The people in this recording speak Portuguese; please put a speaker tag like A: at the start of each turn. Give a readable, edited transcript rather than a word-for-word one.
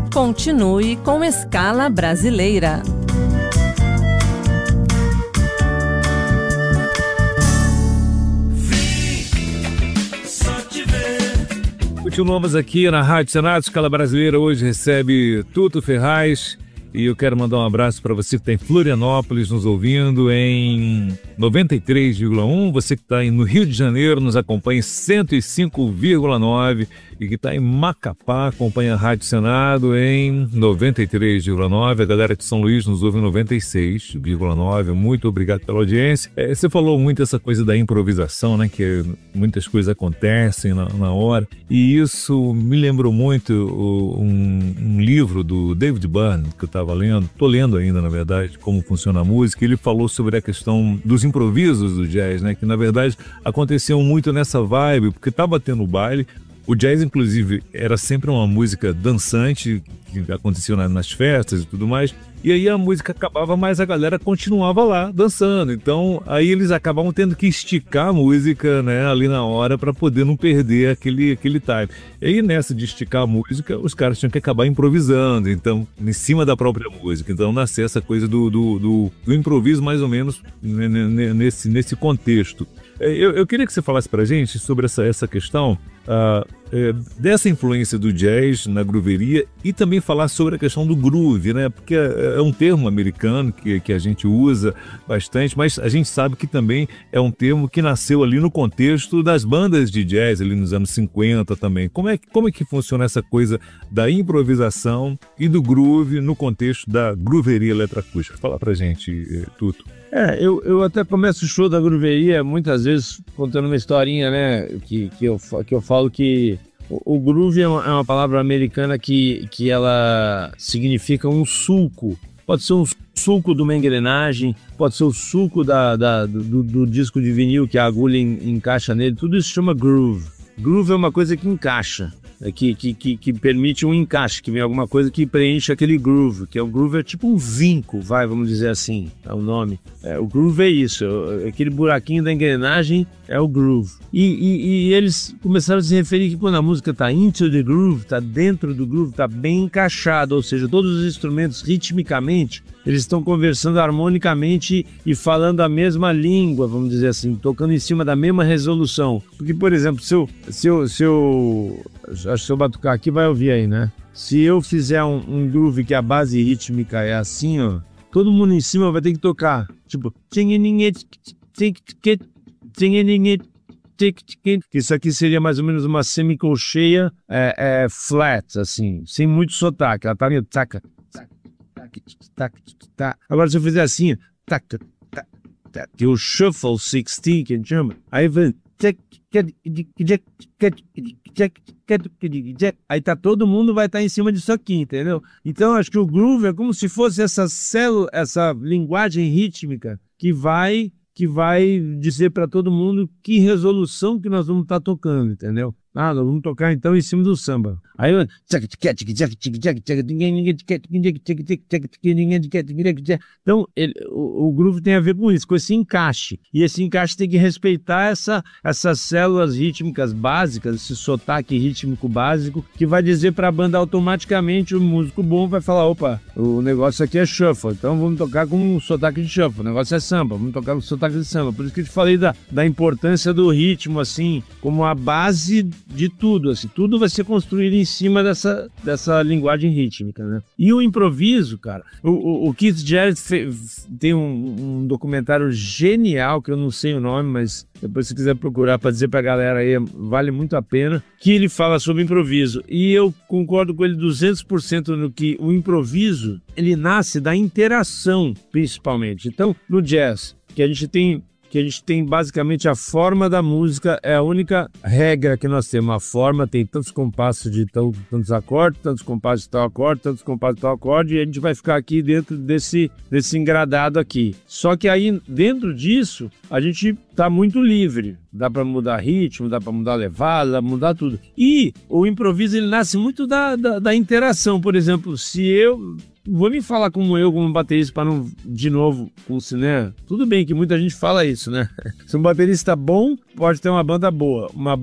A: Continue com Escala Brasileira.
B: Continuamos aqui na Rádio Senado. Escala Brasileira hoje recebe Tuto Ferraz. E eu quero mandar um abraço para você que está em Florianópolis nos ouvindo em 93,1. Você que está no Rio de Janeiro nos acompanha em 105,9. E que está em Macapá acompanha a Rádio Senado em 93,9. A galera de São Luís nos ouve em 96,9. Muito obrigado pela audiência. Você falou muito essa coisa da improvisação, né? Que muitas coisas acontecem na hora. E isso me lembrou muito um livro do David Byrne que eu estava lendo. Estou lendo ainda, na verdade, como funciona a música. Ele falou sobre a questão dos improvisos do jazz, né? Que na verdade aconteciam muito nessa vibe, porque estava tendo baile. O jazz, inclusive, era sempre uma música dançante, que acontecia nas festas e tudo mais. E aí a música acabava, mas a galera continuava lá dançando. Então, aí eles acabavam tendo que esticar a música, né, ali na hora para poder não perder aquele time. E aí, nessa de esticar a música, os caras tinham que acabar improvisando, então, em cima da própria música. Então, nasceu essa coisa do improviso, mais ou menos, nesse contexto. Eu queria que você falasse pra gente sobre essa questão dessa influência do jazz na grooveria e também falar sobre a questão do groove, né? Porque é um termo americano que a gente usa bastante, mas a gente sabe que também é um termo que nasceu ali no contexto das bandas de jazz, ali nos anos 50 também. Como é que funciona essa coisa da improvisação e do groove no contexto da grooveria eletroacústica? Fala pra gente, Tuto.
C: Eu até começo o show da grooveria muitas vezes contando uma historinha, né, que eu falo que o groove é uma palavra americana que ela significa um sulco. Pode ser um sulco de uma engrenagem, pode ser o sulco do disco de vinil que a agulha encaixa nele, tudo isso chama groove. Groove é uma coisa que encaixa. Que permite um encaixe, que vem alguma coisa que preenche aquele groove, que o groove é tipo um vinco, vamos dizer assim, é o nome. O groove é isso, aquele buraquinho da engrenagem é o groove. E eles começaram a se referir que quando a música está into the groove, está dentro do groove, está bem encaixada, ou seja, todos os instrumentos ritmicamente, eles estão conversando harmonicamente e falando a mesma língua, vamos dizer assim, tocando em cima da mesma resolução. Porque, por exemplo, acho que se eu batucar aqui vai ouvir aí, né? Se eu fizer um groove que a base rítmica é assim, ó, todo mundo em cima vai ter que tocar, tipo... Isso aqui seria mais ou menos uma semicolcheia flat, assim, sem muito sotaque. Ela tá meio taca, taca. Agora se eu fizer assim, taca, que é o shuffle 16 que a gente chama, aí vem... Aí todo mundo vai estar em cima disso aqui, entendeu? Então acho que o groove é como se fosse essa linguagem rítmica que vai dizer para todo mundo que resolução que nós vamos estar tocando, entendeu? Nós vamos tocar então em cima do samba. Aí então o groove tem a ver com isso, com esse encaixe. E esse encaixe tem que respeitar essas células rítmicas básicas, esse sotaque rítmico básico, que vai dizer para a banda automaticamente, o músico bom vai falar, opa, o negócio aqui é shuffle, então vamos tocar com um sotaque de shuffle, o negócio é samba, vamos tocar com sotaque de samba. Por isso que eu te falei da importância do ritmo, assim, como a base de tudo, assim, tudo vai ser construído em cima dessa linguagem rítmica, né? E o improviso, cara, o Keith Jarrett tem um documentário genial, que eu não sei o nome, mas depois se quiser procurar para dizer pra galera aí, vale muito a pena, que ele fala sobre improviso. E eu concordo com ele 200% no que o improviso, ele nasce da interação, principalmente. Então, no jazz, que a gente tem basicamente a forma da música, é a única regra que nós temos. A forma tem tantos compassos de tantos acordes, tantos compassos de tal acorde, tantos compassos de tal acorde, e a gente vai ficar aqui dentro desse engradado aqui. Só que aí, dentro disso, a gente tá muito livre. Dá para mudar ritmo, dá para mudar levada, dá para mudar tudo. E o improviso, ele nasce muito da interação. Por exemplo, se eu... Vou me falar como baterista para não, de novo, né? Tudo bem que muita gente fala isso, né? Se um baterista bom, pode ter uma banda boa.